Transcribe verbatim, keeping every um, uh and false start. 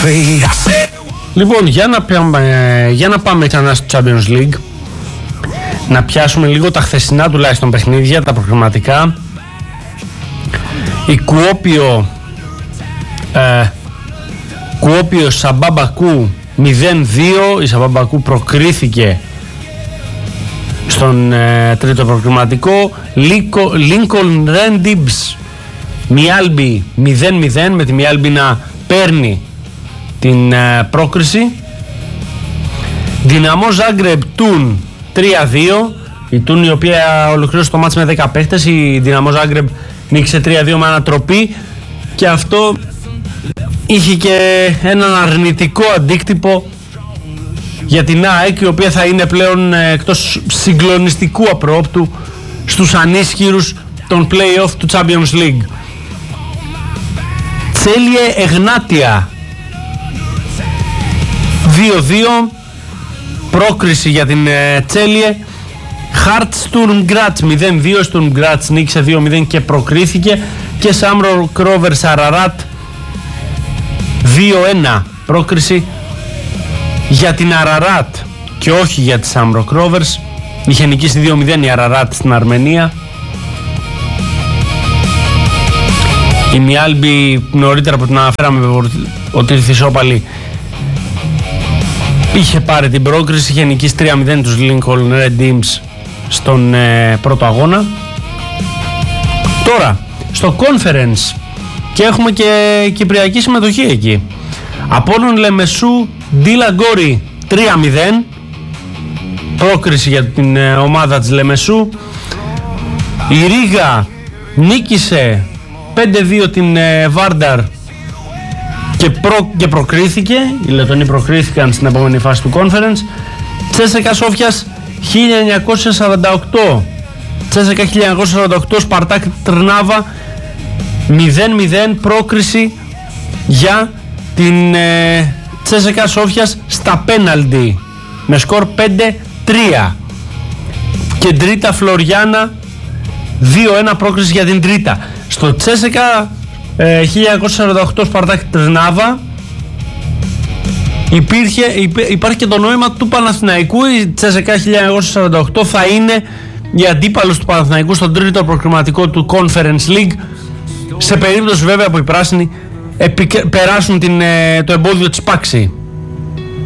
Λοιπόν, για να, πάμε, για να πάμε ξανά στο Champions League, να πιάσουμε λίγο τα χθεσινά τουλάχιστον παιχνίδια, τα προγραμματικά. Η Κουόπιο ε, Κουόπιο Σαμπάμπακου μηδέν δύο. Η Σαμπάμπακου προκρίθηκε στον ε, τρίτο προκριματικό. Lincoln Randibs Μιάλμπι μηδέν μηδέν, με τη Μιάλμπι να παίρνει την ε, πρόκριση. Δυναμό Ζάγκρεπ Τούν τρία δύο. Η Τούν, η οποία ολοκλήρωσε το μάτς με δέκα παίχτες. Η Δυναμό Ζάγκρεπ νίκησε τρία δύο με ανατροπή, και αυτό είχε και έναν αρνητικό αντίκτυπο για την ΑΕΚ, η οποία θα είναι πλέον ε, εκτός συγκλονιστικού απρόπτου στους ανίσχυρους των play-off του Champions League. Τσέλιε Εγνάτια δύο δύο, πρόκριση για την ε, Τσέλιε. Χαρτ Στουρμ Γκράτς μηδέν δύο. Στουρμ Γκράτς νίκησε δύο μηδέν και προκρίθηκε. Και Σάμρο Κρόβερ Αραράτ δύο ένα, πρόκριση για την Αραράτ και όχι για τη Σάμρο Κρόβερς. Είχε νικήσει δύο μηδέν η Αραράτ στην Αρμενία. Η Μιάλμπι, νωρίτερα που την αναφέραμε ότι ήρθε ισόπαλη, είχε πάρει την πρόκριση, είχε νικήσει τρία μηδέν τους Lincoln Randibs στον ε, πρώτο αγώνα. Τώρα στο Conference, και έχουμε και κυπριακή συμμετοχή εκεί. Απόλλων Λεμεσού Ντίλα Γκόρι τρία μηδέν, πρόκριση για την ε, ομάδα της Λεμεσού. Η Ρίγα νίκησε πέντε δύο την ε, Βάρνταρ και, προ, και προκρίθηκε. Οι Λετονοί προκρίθηκαν στην επόμενη φάση του Conference. Τσέσσεκα Σόφιας χίλια εννιακόσια σαράντα οκτώ. Τσέσσεκα χίλια εννιακόσια σαράντα οκτώ Σπαρτάκ Τρνάβα μηδέν μηδέν, πρόκριση για την ε, Τσέσσεκα Σόφιας στα πέναλτι με σκορ πέντε τρία. Και Τρίτα Φλωριάνα δύο ένα, πρόκριση για την Τρίτα. Στο Τσέσσεκα ε, χίλια εννιακόσια σαράντα οκτώ Σπαρτάκ Τρνάβα υπήρχε, υπή, υπάρχει και το νόημα του Παναθηναϊκού. Η Τσέσσεκα χίλια εννιακόσια σαράντα οκτώ θα είναι η αντίπαλος του Παναθηναϊκού στον τρίτο προκριματικό του Conference League, σε περίπτωση βέβαια που οι πράσινοι επικ... περάσουν την, το εμπόδιο της Πάξη.